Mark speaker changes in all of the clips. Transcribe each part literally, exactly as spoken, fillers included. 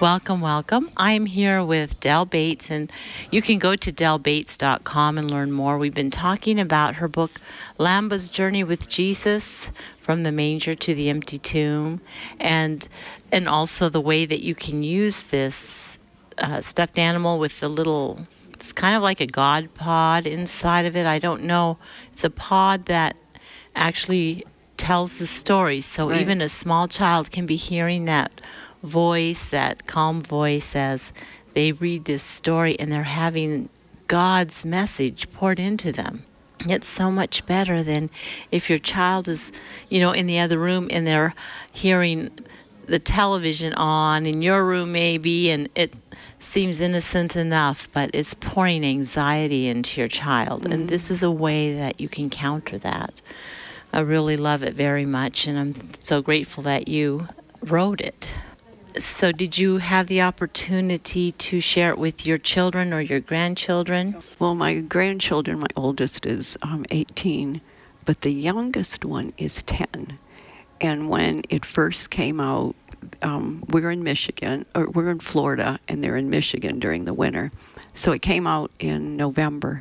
Speaker 1: Welcome, welcome. I'm here with Del Bates, and you can go to del bates dot com and learn more. We've been talking about her book, Lamba's Journey with Jesus, From the Manger to the Empty Tomb, and and also the way that you can use this uh, stuffed animal with the little, it's kind of like a God pod inside of it. I don't know. It's a pod that actually tells the story, so
Speaker 2: Right.
Speaker 1: even a small child can be hearing that voice, that calm voice, as they read this story, and they're having God's message poured into them. It's so much better than if your child is, you know, in the other room and they're hearing the television on in your room maybe, and it seems innocent enough, but it's pouring anxiety into your child. Mm-hmm. And this is a way that you can counter that. I really love it very much, and I'm so grateful that you wrote it. So did you have the opportunity to share it with your children or your grandchildren?
Speaker 2: Well, my grandchildren, my oldest is um, eighteen, but the youngest one is ten. And when it first came out, um, we're in Michigan, or we're in Florida, and they're in Michigan during the winter. So it came out in November,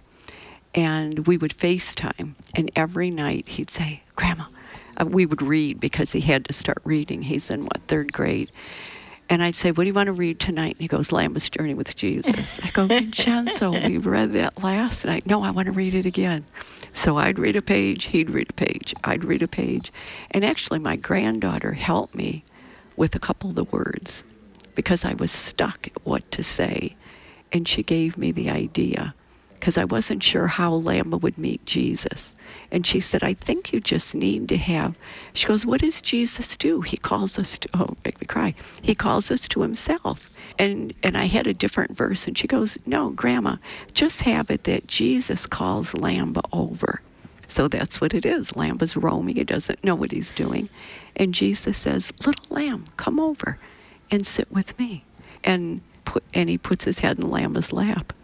Speaker 2: and we would FaceTime, and every night he'd say, Grandma, uh, we would read because he had to start reading. He's in, what, third grade. And I'd say, what do you want to read tonight? And he goes, Lamba's Journey with Jesus. I go, Vincenzo, we read that last night. No, I want to read it again. So I'd read a page, he'd read a page, I'd read a page. And actually, my granddaughter helped me with a couple of the words because I was stuck at what to say. And she gave me the idea because I wasn't sure how Lamba would meet Jesus. And she said, I think you just need to have, she goes, what does Jesus do? He calls us to, oh, make me cry. He calls us to himself. And and I had a different verse, and she goes, no, Grandma, just have it that Jesus calls Lamba over. So that's what it is. Lamba's roaming. He doesn't know what he's doing. And Jesus says, little lamb, come over and sit with me. And put and he puts his head in Lamba's lap.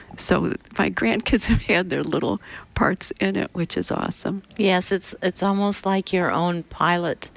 Speaker 2: So my grandkids have had their little parts in it, which is awesome.
Speaker 1: Yes, it's it's almost like your own pilot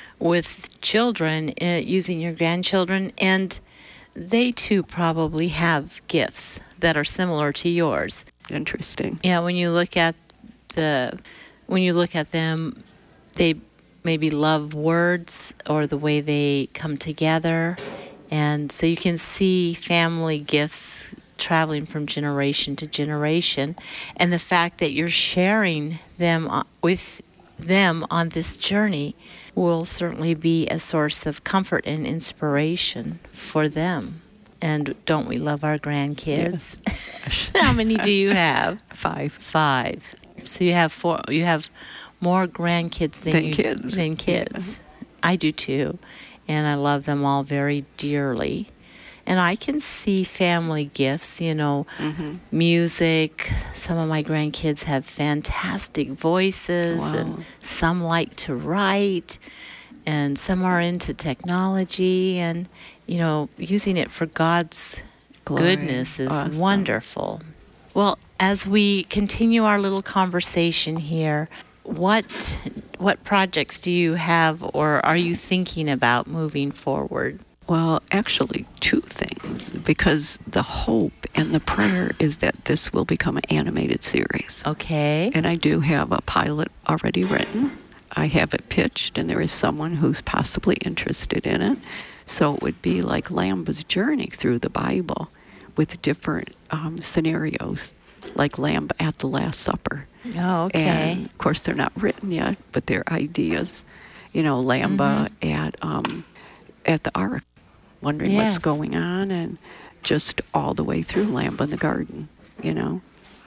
Speaker 1: with children, uh, using your grandchildren, and they too probably have gifts that are similar to yours.
Speaker 2: Interesting.
Speaker 1: Yeah, when you look at the when you look at them, they maybe love words or the way they come together, and so you can see family gifts traveling from generation to generation, and the fact that you're sharing them with them on this journey will certainly be a source of comfort and inspiration for them. And don't we love our grandkids? Yes. How many do you have?
Speaker 2: Five.
Speaker 1: Five. So you have four. You have more grandkids than,
Speaker 2: than
Speaker 1: you,
Speaker 2: kids.
Speaker 1: Than kids.
Speaker 2: Yeah.
Speaker 1: I do too, and I love them all very dearly. And I can see family gifts, you know, mm-hmm. music. Some of my grandkids have fantastic voices,
Speaker 2: wow.
Speaker 1: and some like to write, and some are into technology, and, you know, using it for God's
Speaker 2: Glory.
Speaker 1: Goodness is
Speaker 2: Awesome.
Speaker 1: Wonderful. Well, as we continue our little conversation here, what what projects do you have, or are you thinking about moving forward?
Speaker 2: Well, actually, two things, because the hope and the prayer is that this will become an animated series.
Speaker 1: Okay.
Speaker 2: And I do have a pilot already written. I have it pitched, and there is someone who's possibly interested in it. So it would be like Lamba's journey through the Bible with different um, scenarios, like Lamba at the Last Supper.
Speaker 1: Oh, okay.
Speaker 2: And, of course, they're not written yet, but they're ideas. You know, Lamba mm-hmm. at um, at the Ark, wondering
Speaker 1: yes.
Speaker 2: what's going on, and just all the way through Lamba in the garden, you know.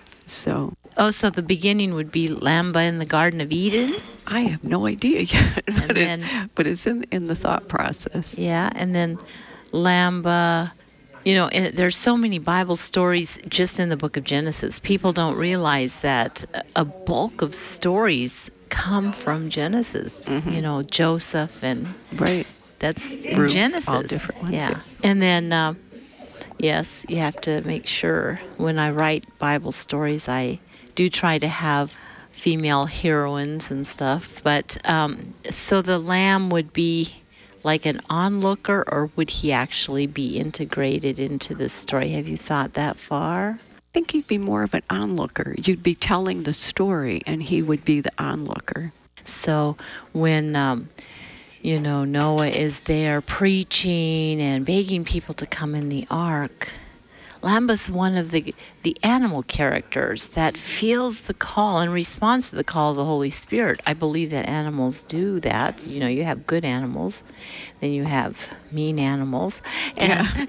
Speaker 2: So.
Speaker 1: Oh, so the beginning would be Lamba in the Garden of Eden?
Speaker 2: I have no idea yet, but,
Speaker 1: then,
Speaker 2: it's, but it's in in the thought process.
Speaker 1: Yeah, and then Lamba, you know, there's so many Bible stories just in the book of Genesis. People don't realize that a bulk of stories come from Genesis. Mm-hmm. You know, Joseph and
Speaker 2: right.
Speaker 1: That's in
Speaker 2: Ruth,
Speaker 1: Genesis.
Speaker 2: All different ones.
Speaker 1: Yeah,
Speaker 2: yeah.
Speaker 1: And then. Uh, Yes, you have to make sure when I write Bible stories, I do try to have female heroines and stuff. But um, so the lamb would be like an onlooker, or would he actually be integrated into the story? Have you thought that far?
Speaker 2: I think he'd be more of an onlooker. You'd be telling the story, and he would be the onlooker.
Speaker 1: So when, um, you know, Noah is there preaching and begging people to come in the ark, Lamba's one of the the animal characters that feels the call and responds to the call of the Holy Spirit. I believe that animals do that. You know, you have good animals, then you have mean animals. And,
Speaker 2: Yeah.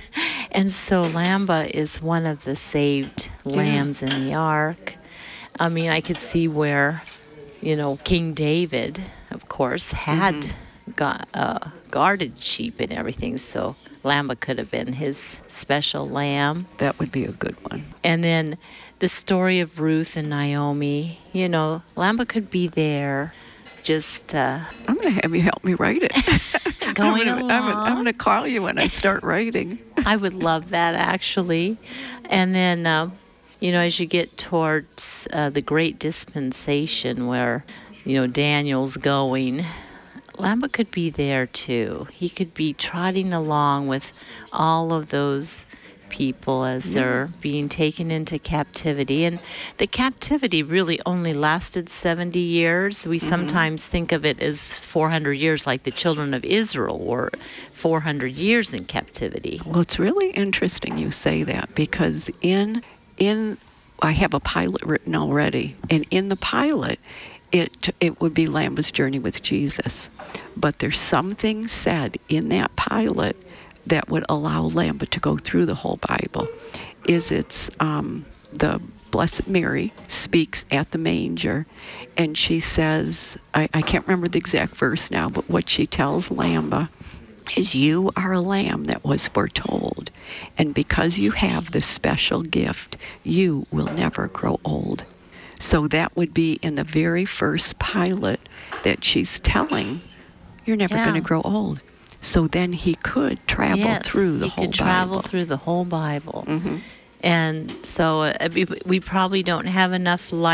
Speaker 1: and so Lamba is one of the saved lambs in the ark. I mean, I could see where, you know, King David, of course, had mm-hmm. got, uh, guarded sheep and everything, so Lamba could have been his special lamb.
Speaker 2: That would be a good one.
Speaker 1: And then the story of Ruth and Naomi, you know, Lamba could be there just uh,
Speaker 2: I'm going to have you help me write it.
Speaker 1: going
Speaker 2: I'm gonna,
Speaker 1: along.
Speaker 2: I'm going to call you when I start writing.
Speaker 1: I would love that, actually. And then, uh, you know, as you get towards uh, the Great Dispensation where, you know, Daniel's going, Lamba could be there too. He could be trotting along with all of those people as they're being taken into captivity. And the captivity really only lasted seventy years. We mm-hmm. sometimes think of it as four hundred years, like the children of Israel were four hundred years in captivity.
Speaker 2: Well, it's really interesting you say that, because in in I have a pilot written already, and in the pilot, It it would be Lamba's journey with Jesus. But there's something said in that pilot that would allow Lamba to go through the whole Bible. Is it's um, the Blessed Mary speaks at the manger, and she says, I, I can't remember the exact verse now, but what she tells Lamba is, you are a lamb that was foretold, and because you have this special gift, you will never grow old. So that would be in the very first pilot that she's telling, you're never
Speaker 1: yeah.
Speaker 2: going to grow old. So then he could travel
Speaker 1: yes,
Speaker 2: through the
Speaker 1: he
Speaker 2: whole
Speaker 1: could travel
Speaker 2: Bible.
Speaker 1: through the whole Bible.
Speaker 2: Mm-hmm.
Speaker 1: And so uh, we, we probably don't have enough light